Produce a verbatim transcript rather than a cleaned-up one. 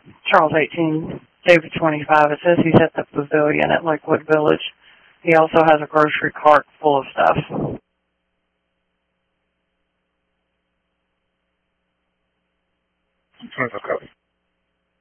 Charles eighteen, David twenty-five. It says he's at the pavilion at Lakewood Village. He also has a grocery cart full of stuff. twenty-five copy.